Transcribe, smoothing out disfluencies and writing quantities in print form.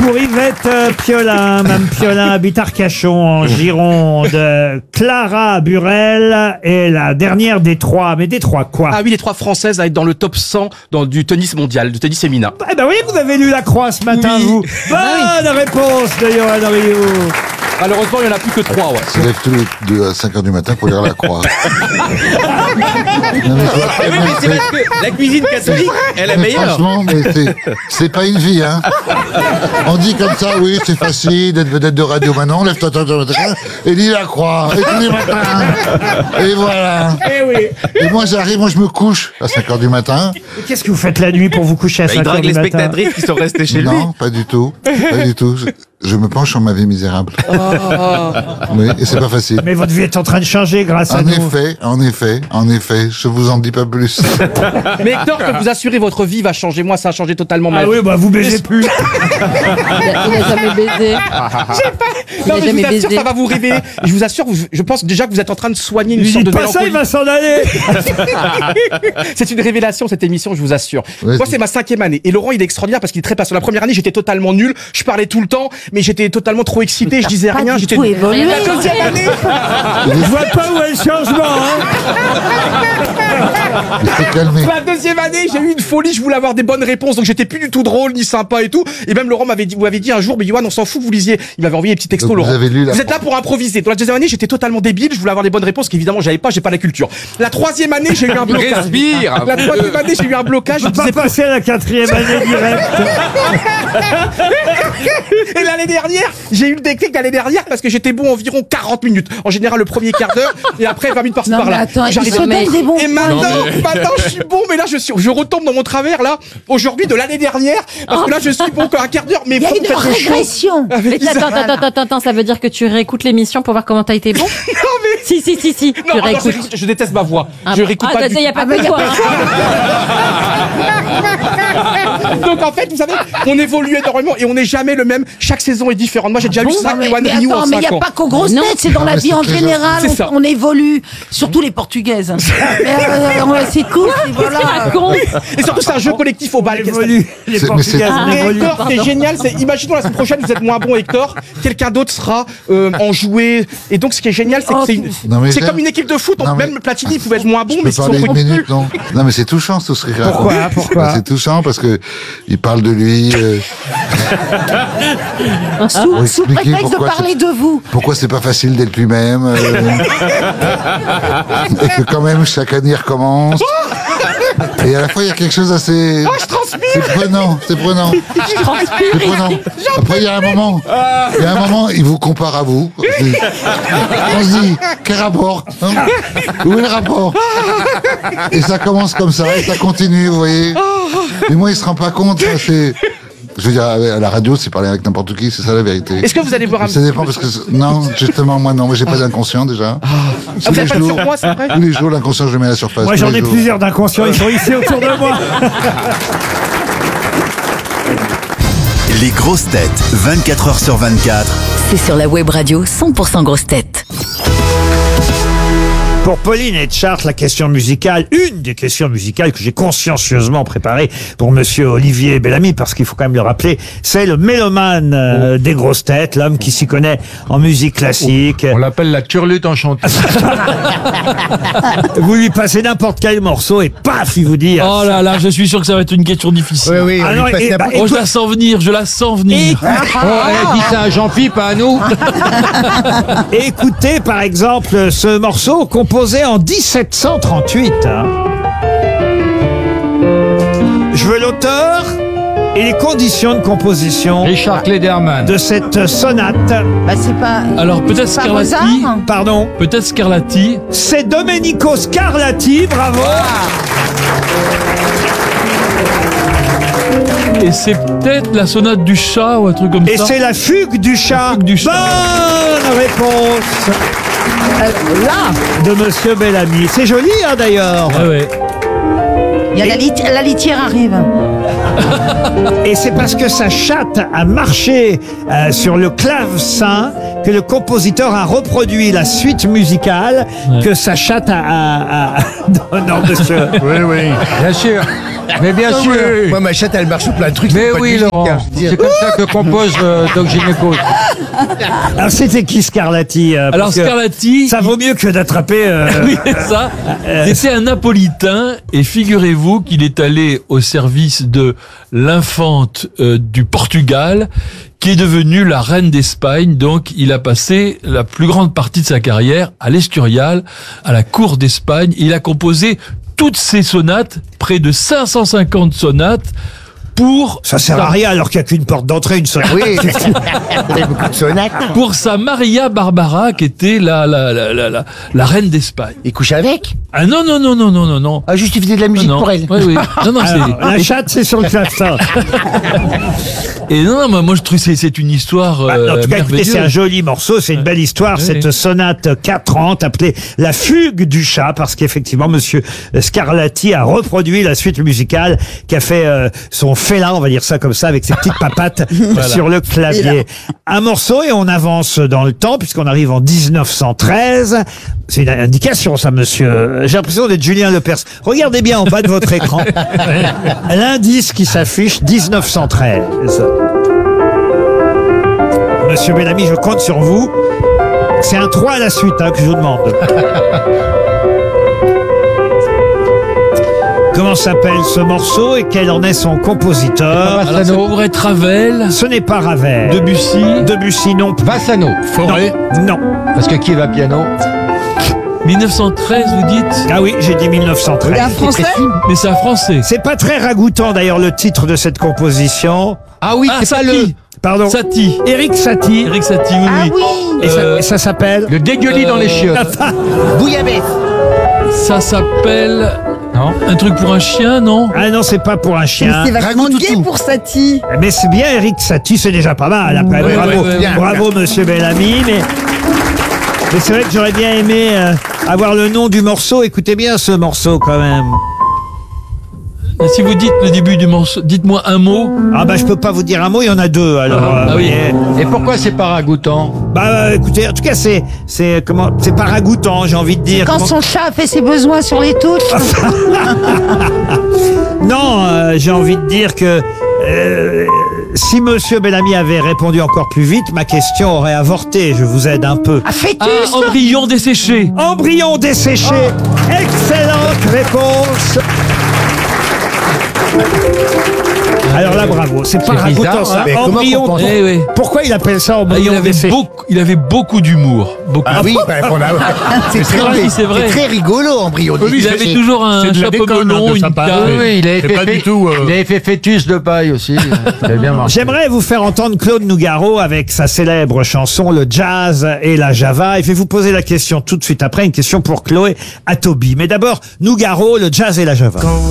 Pour Yvette Piolin. Mme Piolin habite Arcachon, en Gironde. Clara Burel est la dernière des trois. Mais des trois quoi? Ah oui, les trois françaises à être dans le top 100 du tennis mondial, du tennis féminin. Eh ben oui, vous avez lu La Croix ce matin, Oui. vous. Bonne réponse de Yoann Rioux. Malheureusement, il n'y en a plus que 3, ouais. Je me lève tous les deux à 5h du matin pour lire La Croix. Non, mais C'est parce que la cuisine catholique, elle est meilleure. franchement, mais c'est pas une vie, hein. On dit comme ça, oui, c'est facile d'être vedette de radio maintenant, lève-toi et lis La Croix, et tous les matins. Et voilà. Eh oui. Et moi, j'arrive, moi, je me couche à 5h du matin. Et qu'est-ce que vous faites la nuit pour vous coucher à 5 Il heures drague du les matin? spectatrices qui sont restées chez lui. Non, pas du tout. Pas du tout. Je me penche sur ma vie misérable. Oui, et c'est pas facile. Mais votre vie est en train de changer grâce à En nous. effet, je vous en dis pas plus. Mais Hector, je peux vous assurer, votre vie va changer. Moi, ça a changé totalement ma Ah vie. oui, bah vous baisez plus. Il a jamais baisé. Non, mais Il a je jamais vous assure, baisé. ça va vous réveiller. Je vous assure, je pense déjà que vous êtes en train de soigner une Ne sorte de dites pas ça, il mélancolie. va s'en aller. C'est une révélation, cette émission, je vous assure. Ouais, Moi, c'est- c'est ma 5e année. Et Laurent, il est extraordinaire parce qu'il est très patient. La première année, j'étais totalement nul. Je parlais tout le temps, mais j'étais totalement trop excité. Je disais rien. J'étais tout évolué. La deuxième année, Je vois pas où est le changement. Hein. Il s'est calmé. la deuxième année, j'ai eu une folie. Je voulais avoir des bonnes réponses, donc j'étais plus du tout drôle ni sympa et tout. Et même Laurent vous m'avait dit un jour, mais Yoann, on s'en fout, vous lisiez. Il m'avait envoyé des petits textos, Donc, vous Laurent. avez lu la Vous êtes là pour improviser. Dans la deuxième année, j'étais totalement débile. Je voulais avoir des bonnes réponses qu'évidemment j'ai pas la culture. La troisième année, j'ai eu un blocage. Respire. La troisième année, j'ai eu un blocage. Je On va disais pas passer à la 4e année direct. Et l'année dernière, j'ai eu le déclic l'année dernière parce que j'étais bon environ 40 minutes. En général, le premier quart d'heure et après 20 minutes par-ci Non, mais par-là. attends, il J'arrive se à- donne des bons Et points. maintenant, je suis bon, mais là, je retombe dans mon travers, là, aujourd'hui, de l'année dernière, parce que là, je suis bon qu'un quart d'heure, mais Il y a faut une me faire des choses. régression. Avec Mais Isa. attends, ça veut dire que tu réécoutes l'émission pour voir comment t'as été bon? Si, Non, tu alors, réécoutes. je déteste ma voix. Je réécoute pas du il y a tout. pas que toi. Donc, en fait, vous savez, on évolue énormément et on n'est jamais le même. Chaque saison est différente. Moi, j'ai déjà eu Non, 5 mais One Rio en attends, mais il 5 n'y ans. a pas qu'aux grosses Non. têtes, c'est dans la mais vie c'est en très général, C'est ça. on évolue, surtout les portugaises. C'est cool, et voilà. Et surtout, c'est un jeu collectif au bal. Évolue. Les C'est- mais Portugaises c'est- Et évoluent. Hector, c'est génial. Imaginons la semaine prochaine, vous êtes moins bon, Hector. Quelqu'un d'autre sera en joué. Et donc, ce qui est génial, c'est que Non, mais c'est j'aime- comme une équipe de foot. Non, mais- Même Platini pouvait être moins bon, Je mais peux si on parler une recrute minute, plus. non? Non, mais c'est touchant, tout ce qu'il raconte. Pourquoi Bah, c'est touchant parce que il parle de lui. Sous expliquer prétexte de pourquoi parler de vous. Pourquoi c'est pas facile d'être lui-même et que quand même chaque année il recommence. Et à la fois il y a quelque chose assez. Je transpire. C'est prenant. C'est prenant. Après il y a un moment, il vous compare à vous. On se dit, quel rapport hein? Où est le rapport? Et ça commence comme ça, et ça continue, vous voyez. Mais moi il se rend pas compte, c'est. Je veux dire, à la radio, c'est parler avec n'importe qui, c'est ça la vérité. Est-ce que vous allez voir un Ça dépend parce que non, justement moi non, moi j'ai pas d'inconscient déjà. Vous avez pas de surpoids, c'est vrai? tous les jours l'inconscient je le mets à la surface. Moi tous j'en les ai jours. plusieurs d'inconscients, ils sont ici autour de moi. Les grosses têtes, 24 heures sur 24. C'est sur la web radio 100% grosses têtes. Pour Pauline et Chartres, la question musicale, une des questions musicales que j'ai consciencieusement préparée pour monsieur Olivier Bellamy, parce qu'il faut quand même le rappeler, c'est le mélomane des grosses têtes, l'homme qui s'y connaît en musique classique. On l'appelle la turlute enchantée. Vous lui passez n'importe quel morceau et paf, il vous dit... Oh là là, je suis sûr que ça va être une question difficile. Oui, Ah non, et- bah, Oh, je la sens venir, je la sens venir. elle dit ça à Jean-Philippe, pas à nous. Écoutez par exemple ce morceau composé en 1738. Hein. Je veux l'auteur et les conditions de composition Richard Klederman. de cette sonate. Bah, c'est pas. Alors peut-être c'est pas Scarlatti. Mozart. Pardon, Peut-être Scarlatti. c'est Domenico Scarlatti, bravo. Et c'est peut-être la sonate du chat ou un truc comme Et ça. c'est la fugue du chat. fugue du chat. Bonne réponse de monsieur Bellamy. C'est joli hein, d'ailleurs. Ah ouais. Il y a la litière arrive. Et c'est parce que sa chatte a marché sur le clavecin que le compositeur a reproduit la suite musicale Ouais. que sa chatte a... Non, monsieur. Oui, oui. Bien sûr. Mais bien sûr. Moi, ma chatte, elle marche sur plein de trucs. Mais c'est pas de oui, musique, Laurent. hein, je veux dire. C'est comme ça que compose Doc Gynéco. Alors c'était qui Scarlatti parce Alors que Scarlatti, ça vaut mieux que d'attraper. oui, c'est ça. C'était un Napolitain et figurez-vous qu'il est allé au service de l'infante du Portugal qui est devenue la reine d'Espagne. Donc il a passé la plus grande partie de sa carrière à l'Escurial, à la cour d'Espagne. Il a composé toutes ses sonates, près de 550 sonates, pour Ça sert à rien alors qu'il n'y a qu'une porte d'entrée, une seule. Oui, il y a beaucoup de sonates. pour sa Maria Barbara qui était la reine d'Espagne. Il couche avec. Ah non. Ah, juste, il faisait de la musique Non, pour elle. Oui, oui. Non, Alors, c'est... la chatte, c'est sur le clavecin. Et non, moi je trouve que c'est une histoire En tout cas, écoutez, c'est un merveilleuse. joli morceau, c'est une belle histoire, Oui. cette sonate 4/30 appelée La Fugue du chat, parce qu'effectivement, monsieur Scarlatti a reproduit la suite musicale qui a fait son félin, on va dire ça comme ça, avec ses petites papates sur le clavier. Un morceau et on avance dans le temps, puisqu'on arrive en 1913. C'est une indication, ça, monsieur. J'ai l'impression d'être Julien Lepers. Regardez bien en bas de votre écran. L'indice qui s'affiche, 1913. Monsieur Bellamy, je compte sur vous. C'est un 3 à la suite que je vous demande. Comment s'appelle ce morceau et quel en est son compositeur? Alors, ça pourrait être Ravel, Ce n'est pas Ravel. Debussy non. Bassano. Forêt. Non. Parce que qui va piano? 1913, vous dites? Ah oui, j'ai dit 1913. Un français? Mais c'est un français. C'est pas très ragoûtant d'ailleurs le titre de cette composition. Ah oui, Ah, c'est pas le, Satie. Pardon. Satie. Éric Satie. Eric Satie, oui, Ah oui. oui. Et ça s'appelle. le dégueulis dans les chiottes. Bouillabaisse. Ça s'appelle... Non. Un truc pour un chien, non? Ah non, c'est pas pour un chien. C'est vachement Ragout gay toutou. pour Satie. Mais c'est bien Éric Satie, c'est déjà pas mal. Après, Oui, bravo, oui, oui, bravo monsieur Bellamy. Mais c'est vrai que j'aurais bien aimé avoir le nom du morceau. Écoutez bien ce morceau quand même. Si vous dites le début du morceau, dites-moi un mot. Ah bah je peux pas vous dire un mot, il y en a deux. Alors Ah oui. Et pourquoi c'est pas ragoûtant? bah écoutez, en tout cas c'est pas ragoûtant, j'ai envie de dire. Quand son chat fait ses besoins sur les touches. Non, j'ai envie de dire que si monsieur Bellamy avait répondu encore plus vite, ma question aurait avorté. Je vous aide un peu. Ah, fœtus. Ah, embryon desséché. Embryon desséché. Excellente réponse. Alors là, bravo. C'est pas C'est bizarre, ragoûtant ça. hein. Mais comment Embryon. qu'on pense- Eh oui. Pourquoi il appelle ça Ah, embryon desséché? il avait beaucoup d'humour. Beaucoup. Ah oui, bah, c'est très, vrai, c'est vrai. c'est très rigolo, embryo. Il avait toujours un chapeau melon, une canne. Oui, il avait fait fœtus de paille aussi. Ça avait bien marché. J'aimerais vous faire entendre Claude Nougaro avec sa célèbre chanson Le Jazz et la Java. Et je vais vous poser la question tout de suite après, une question pour Chloé Atobi. Mais d'abord, Nougaro, Le Jazz et la Java.